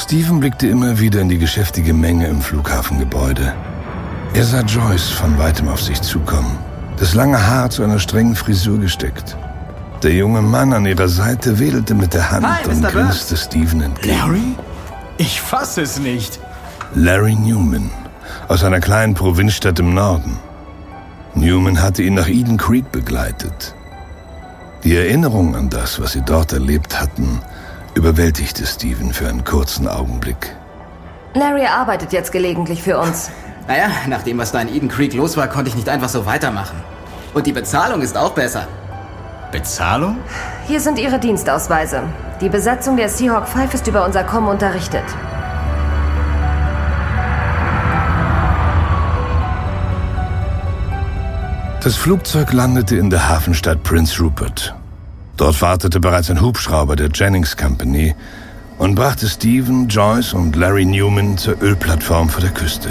Steven blickte immer wieder in die geschäftige Menge im Flughafengebäude. Er sah Joyce von weitem auf sich zukommen, das lange Haar zu einer strengen Frisur gesteckt. Der junge Mann an ihrer Seite wedelte mit der Hand und grinste Steven entgegen. Larry? Ich fasse es nicht. Larry Newman, aus einer kleinen Provinzstadt im Norden. Newman hatte ihn nach Eden Creek begleitet. Die Erinnerung an das, was sie dort erlebt hatten, überwältigte Steven für einen kurzen Augenblick. Larry arbeitet jetzt gelegentlich für uns. Naja, nach dem, was da in Eden Creek los war, konnte ich nicht einfach so weitermachen. Und die Bezahlung ist auch besser. Bezahlung? Hier sind Ihre Dienstausweise. Die Besatzung der Seahawk 5 ist über unser Com unterrichtet. Das Flugzeug landete in der Hafenstadt Prince Rupert. Dort wartete bereits ein Hubschrauber der Jennings Company und brachte Steven, Joyce und Larry Newman zur Ölplattform vor der Küste.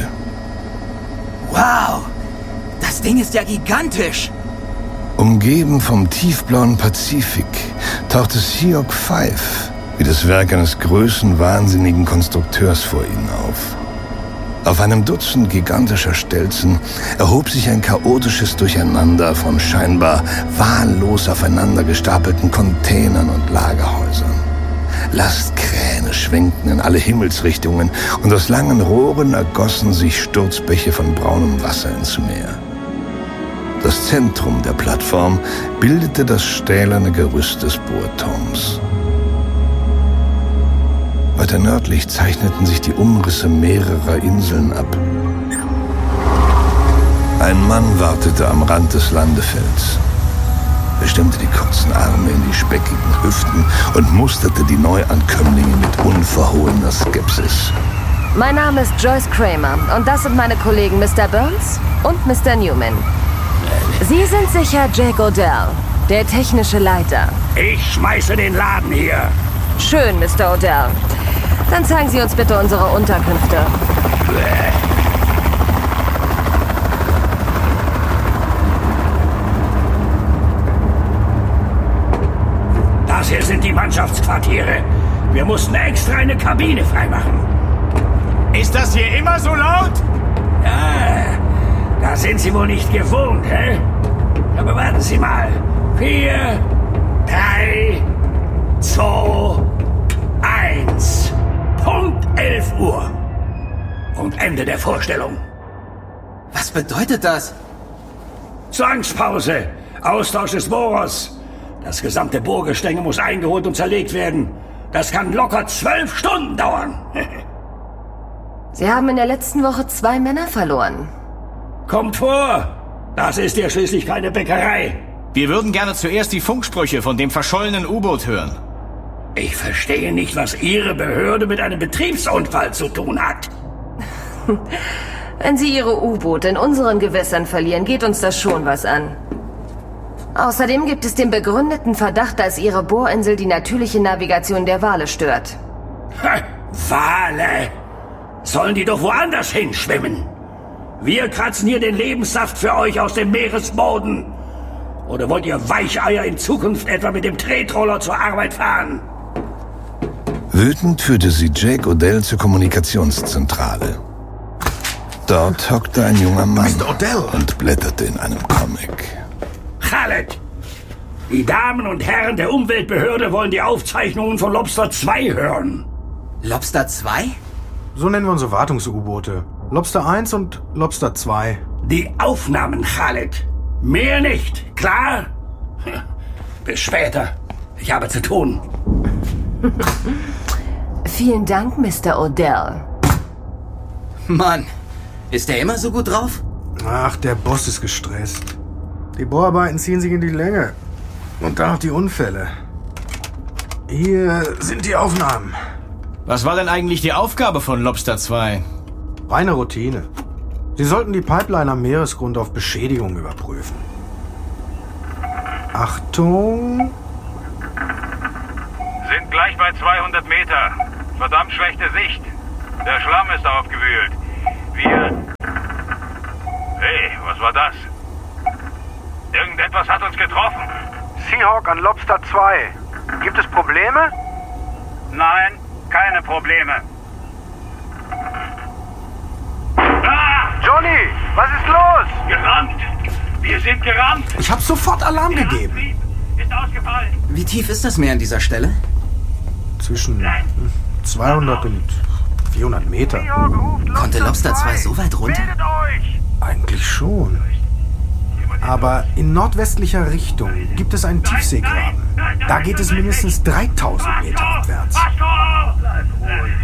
Wow! Das Ding ist ja gigantisch! Umgeben vom tiefblauen Pazifik tauchte Seahawk 5 wie das Werk eines größenwahnsinnigen Konstrukteurs vor ihnen auf. Auf einem Dutzend gigantischer Stelzen erhob sich ein chaotisches Durcheinander von scheinbar wahllos aufeinander gestapelten Containern und Lagerhäusern. Lastkräne schwenkten in alle Himmelsrichtungen und aus langen Rohren ergossen sich Sturzbäche von braunem Wasser ins Meer. Das Zentrum der Plattform bildete das stählerne Gerüst des Bohrturms. Weiter nördlich zeichneten sich die Umrisse mehrerer Inseln ab. Ein Mann wartete am Rand des Landefelds. Er stemmte die kurzen Arme in die speckigen Hüften und musterte die Neuankömmlinge mit unverhohlener Skepsis. Mein Name ist Joyce Kramer und das sind meine Kollegen Mr. Burns und Mr. Newman. Sie sind sicher Jake Odell, der technische Leiter. Ich schmeiße den Laden hier. Schön, Mr. Odell. Dann zeigen Sie uns bitte unsere Unterkünfte. Das hier sind die Mannschaftsquartiere. Wir mussten extra eine Kabine freimachen. Ist das hier immer so laut? Ja, da sind Sie wohl nicht gewohnt, hä? Aber warten Sie mal. 4, 3, 2, 1. Punkt 11 Uhr. Und Ende der Vorstellung. Was bedeutet das? Zwangspause. Austausch des Bohrers. Das gesamte Bohrgestänge muss eingeholt und zerlegt werden. Das kann locker 12 Stunden dauern. Sie haben in der letzten Woche 2 Männer verloren. Kommt vor. Das ist ja schließlich keine Bäckerei. Wir würden gerne zuerst die Funksprüche von dem verschollenen U-Boot hören. Ich verstehe nicht, was Ihre Behörde mit einem Betriebsunfall zu tun hat. Wenn Sie Ihre U-Boote in unseren Gewässern verlieren, geht uns das schon was an. Außerdem gibt es den begründeten Verdacht, dass Ihre Bohrinsel die natürliche Navigation der Wale stört. Wale? Sollen die doch woanders hinschwimmen? Wir kratzen hier den Lebenssaft für euch aus dem Meeresboden. Oder wollt ihr Weicheier in Zukunft etwa mit dem Tretroller zur Arbeit fahren? Wütend führte sie Jake Odell zur Kommunikationszentrale. Dort hockte ein junger Mann Mr. Odell und blätterte in einem Comic. Khaled! Die Damen und Herren der Umweltbehörde wollen die Aufzeichnungen von Lobster 2 hören. Lobster 2? So nennen wir unsere Wartungs-U-Boote. Lobster 1 und Lobster 2. Die Aufnahmen, Khaled. Mehr nicht, klar? Bis später. Ich habe zu tun. Vielen Dank, Mr. Odell. Mann, ist der immer so gut drauf? Ach, der Boss ist gestresst. Die Bohrarbeiten ziehen sich in die Länge. Und dann noch die Unfälle. Hier sind die Aufnahmen. Was war denn eigentlich die Aufgabe von Lobster 2? Reine Routine. Sie sollten die Pipeline am Meeresgrund auf Beschädigung überprüfen. Achtung! Sind gleich bei 200 Meter. Verdammt schlechte Sicht. Der Schlamm ist aufgewühlt. Hey, was war das? Irgendetwas hat uns getroffen. Seahawk an Lobster 2. Gibt es Probleme? Nein, keine Probleme. Johnny, was ist los? Gerammt! Wir sind gerammt! Ich habe sofort Alarm gegeben. Ist ausgefallen! Wie tief ist das Meer an dieser Stelle? Zwischen 200 und 400 Meter. Konnte Lobster 2 so weit runter? Meldet euch! Eigentlich schon. Aber in nordwestlicher Richtung gibt es einen Tiefseegraben. Da geht es mindestens 3000 Meter abwärts. Bleib ruhig!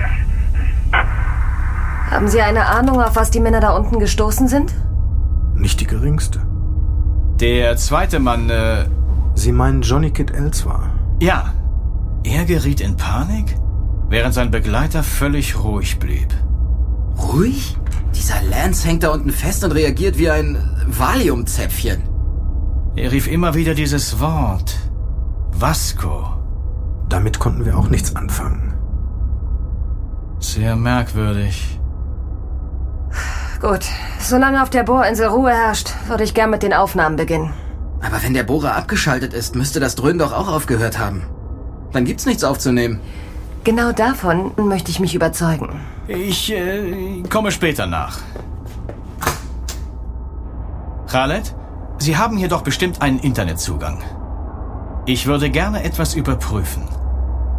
Haben Sie eine Ahnung, auf was die Männer da unten gestoßen sind? Nicht die geringste. Der zweite Mann, Sie meinen Johnny Kid Elswer? ja. Er geriet in Panik, während sein Begleiter völlig ruhig blieb. Ruhig? Dieser Lance hängt da unten fest und reagiert wie ein Valium-Zäpfchen. Er rief immer wieder dieses Wort. Vasco. Damit konnten wir auch nichts anfangen. Sehr merkwürdig. Gut, solange auf der Bohrinsel Ruhe herrscht, würde ich gern mit den Aufnahmen beginnen. Aber wenn der Bohrer abgeschaltet ist, müsste das Dröhnen doch auch aufgehört haben. Dann gibt's nichts aufzunehmen. Genau davon möchte ich mich überzeugen. Ich komme später nach. Khaled, Sie haben hier doch bestimmt einen Internetzugang. Ich würde gerne etwas überprüfen.